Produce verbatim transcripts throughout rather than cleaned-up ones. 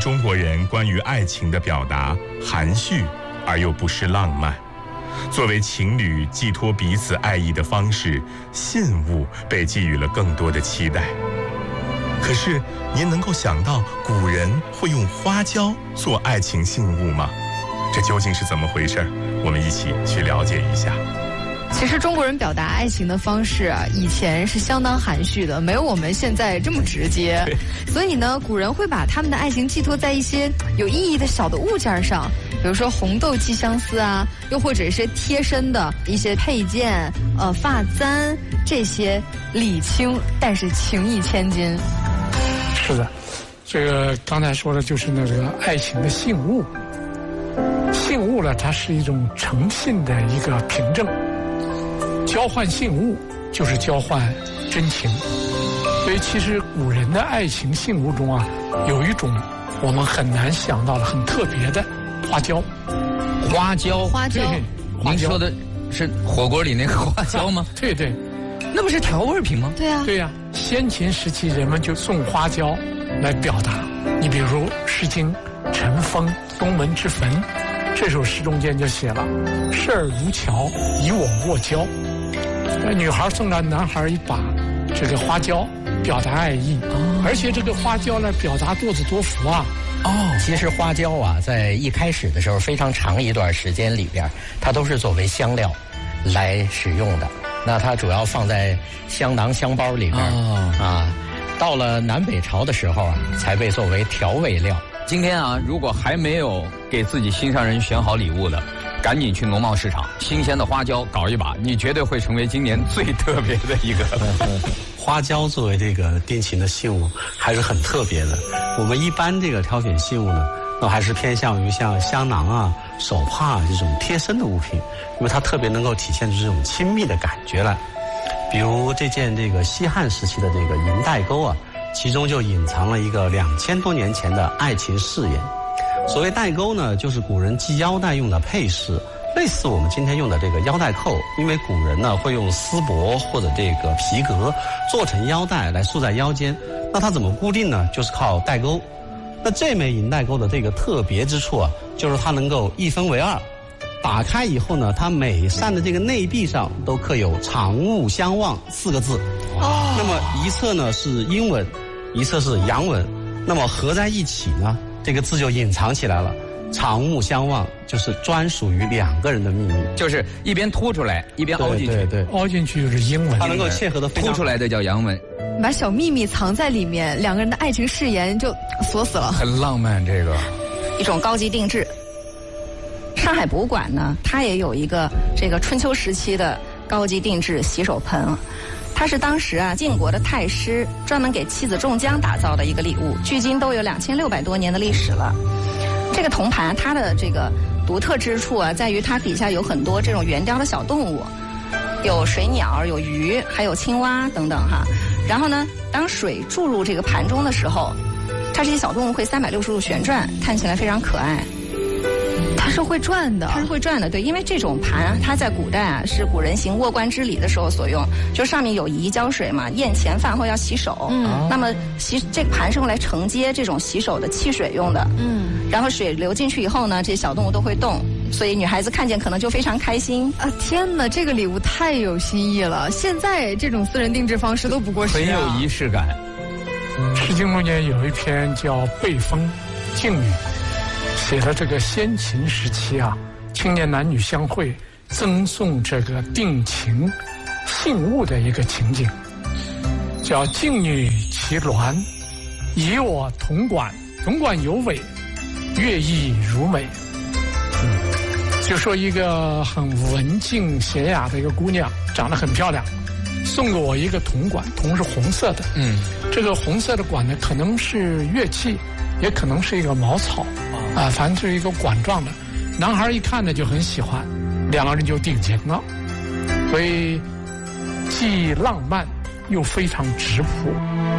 中国人关于爱情的表达含蓄而又不失浪漫。作为情侣寄托彼此爱意的方式，信物被寄予了更多的期待。可是您能够想到古人会用花椒做爱情信物吗？这究竟是怎么回事？我们一起去了解一下。 其实中国人表达爱情的方式啊，以前是相当含蓄的，没有我们现在这么直接。所以呢，古人会把他们的爱情寄托在一些有意义的小的物件上，比如说红豆寄相思啊，又或者是贴身的一些配件、呃发簪，这些礼轻但是情意千金。 是的，这个刚才说的就是那个爱情的信物。信物呢，它是一种诚信的一个凭证。交换信物就是交换真情，所以其实古人的爱情信物中啊，有一种我们很难想到的很特别的花椒。 花椒， 花椒， 您说的是火锅里那个花椒吗？ 对对， 那不是调味品吗？ 对啊， 对呀、啊，先秦时期人们就送花椒来表达。你比如《诗经·陈风·东门之坟》这首诗中间就写了：“视尔如桥，以我卧交。”女孩送给男孩一把这个花椒，表达爱意。哦、而且这个花椒呢，表达多子多福啊。 哦，其实花椒啊，在一开始的时候，非常长一段时间里边，它都是作为香料来使用的。那它主要放在香囊、香包里边、哦、啊。到了南北朝的时候啊，才被作为调味料。 今天啊，如果还没有给自己心上人选好礼物的，赶紧去农贸市场，新鲜的花椒搞一把，你绝对会成为今年最特别的一个。 花椒作为这个定情的信物，还是很特别的。我们一般这个挑选信物呢，那还是偏向于像香囊啊、手帕啊这种贴身的物品，因为它特别能够体现出这种亲密的感觉来。比如这件这个西汉时期的这个银带钩啊，其中就隐藏了一个两千多年前的爱情誓言。所谓带钩呢，就是古人系腰带用的配饰，类似我们今天用的这个腰带扣。因为古人呢会用丝帛或者这个皮革做成腰带来束在腰间，那它怎么固定呢？就是靠带钩。那这枚银带钩的这个特别之处啊，就是它能够一分为二。打开以后呢，它每扇的这个内壁上都刻有长物相望四个字。哦，那么一侧呢是阴文，一侧是阳文，那么合在一起呢，这个字就隐藏起来了。长物相望就是专属于两个人的秘密， 就是一边凸出来一边凹进去。 对 对, 对， 凹进去就是阴文， 它能够切合的非常好。 凸出来的叫阳文， 把小秘密藏在里面，两个人的爱情誓言就锁死了， 很浪漫。这个一种高级定制。上海博物馆呢，它也有一个这个春秋时期的高级定制洗手盆，它是当时啊晋国的太师专门给妻子仲姜打造的一个礼物，距今都有两千六百多年的历史了。这个铜盘它的这个独特之处啊，在于它底下有很多这种圆雕的小动物，有水鸟、有鱼，还有青蛙等等哈。然后呢，当水注入这个盘中的时候，它这些小动物会三百六十度旋转，看起来非常可爱。 它是会转的， 它是会转的，对，因为这种盘啊，它在古代啊是古人行卧冠之礼的时候所用，就上面有移胶水嘛，宴前饭后要洗手，嗯，那么洗这个盘是用来承接这种洗手的汽水用的，嗯，然后水流进去以后呢，这些小动物都会动，所以女孩子看见可能就非常开心啊！天哪，这个礼物太有新意了，现在这种私人定制方式都不过时、啊， 很有仪式感。 诗经中间有一篇叫《背风·静语》。写了这个先秦时期啊，青年男女相会赠送这个定情信物的一个情景，叫静女其鸾，以我同管，同管有尾，乐意如美。嗯，就说一个很文静娴雅的一个姑娘，长得很漂亮，送给我一个铜管，铜是红色的，嗯，这个红色的管呢，可能是乐器，也可能是一个茅草。啊，反正是一个管状的，男孩一看呢就很喜欢，两个人就定情了，所以既浪漫又非常质朴。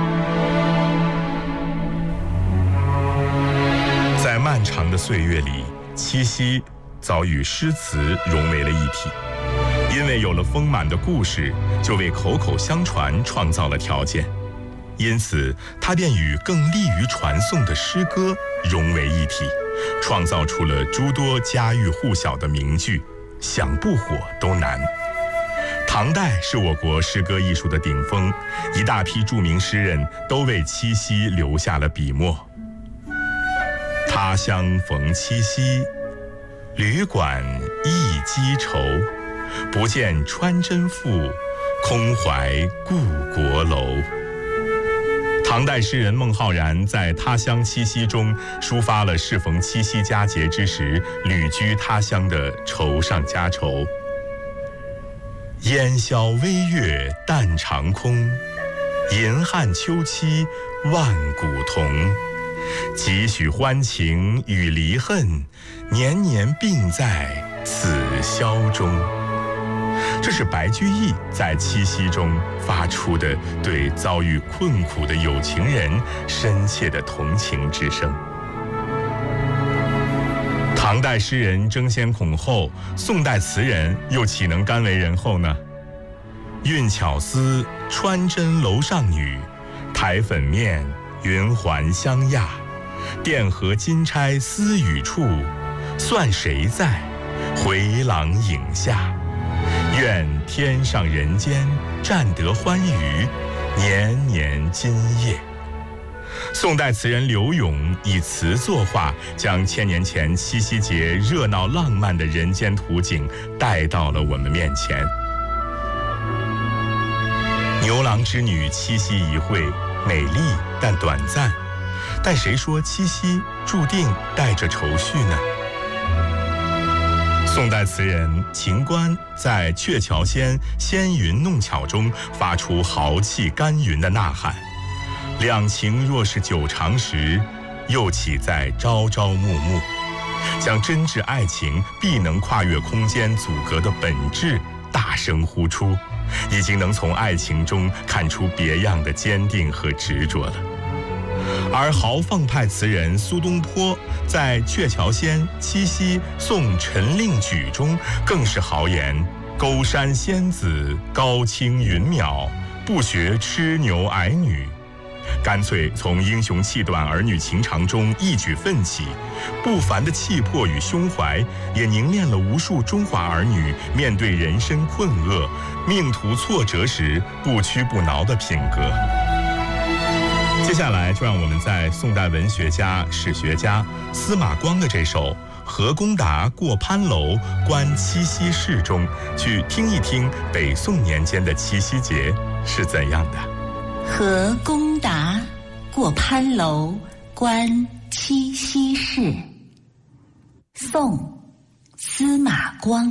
在漫长的岁月里，七夕早与诗词融为了一体，因为有了丰满的故事，就为口口相传创造了条件，因此它便与更利于传颂的诗歌融为一体，创造出了诸多家喻户晓的名句，想不火都难。唐代是我国诗歌艺术的顶峰，一大批著名诗人都为七夕留下了笔墨。他乡逢七夕，旅馆忆鸡愁。不见穿针妇，空怀故国楼。唐代诗人孟浩然在《他乡七夕》中抒发了适逢七夕佳节之时旅居他乡的愁上加愁。烟消微月淡长空，银汉秋期万古同。几许欢情与离恨，年年并在此宵中。这是白居易在七夕中发出的对遭遇困苦的有情人深切的同情之声。唐代诗人争先恐后，宋代词人又岂能甘为人后呢？运巧思穿针楼上女，台粉面云环相亚。钿合金钗丝雨处，算谁在回廊影下。愿天上人间占得欢愉，年年今夜。宋代词人柳永以词作画，将千年前七夕节热闹浪漫的人间图景带到了我们面前。牛郎织女七夕一会，美丽但短暂，但谁说七夕注定带着愁绪呢？宋代词人秦观在《鹊桥仙·仙云弄巧》中发出豪气干云的呐喊：两情若是久长时，又岂在朝朝暮暮。将真挚爱情必能跨越空间阻隔的本质大声呼出，已经能从爱情中看出别样的坚定和执着了。而豪放派词人苏东坡在《鹊桥仙·七夕送陈令举》中更是豪言：勾山仙子高清云渺，不学痴牛矮女。干脆从英雄气短儿女情长中一举奋起，不凡的气魄与胸怀也凝练了无数中华儿女面对人生困厄、命途挫折时不屈不挠的品格。接下来就让我们在宋代文学家、史学家司马光的这首《何公达过潘楼观七夕事》中，去听一听北宋年间的七夕节是怎样的。 何公达过潘楼观七夕事，宋司马光。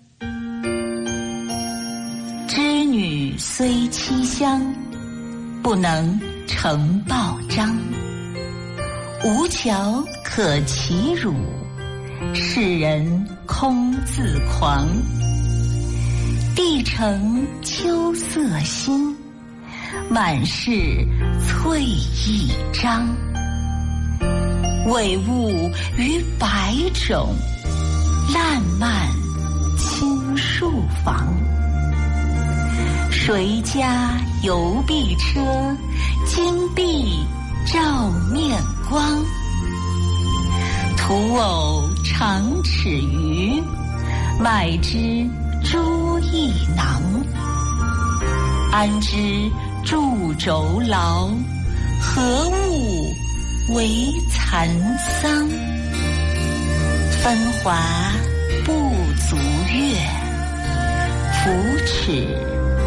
织女虽七香，不能成报章。无桥可齐汝，世人空自狂。帝城秋色新，满是翠翼章。伟物于百种，烂漫青树房。谁家邮币车，金碧照面光。土偶长尺余，买之朱意囊。安知祝轴劳，何物为蚕桑。风华不足月，扶持